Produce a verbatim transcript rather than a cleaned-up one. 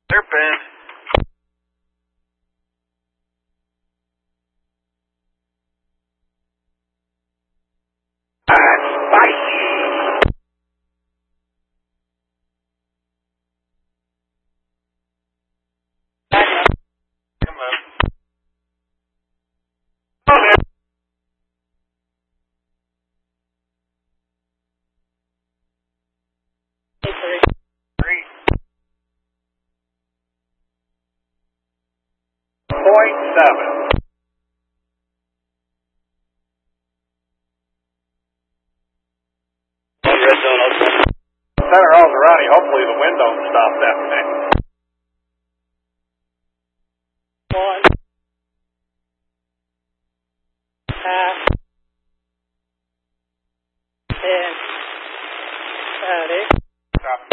Hairpin. That's spicy. Come on. Oh, there. Three. Point seven. Red zone. Center Alzerani, hopefully the wind don't stop that thing.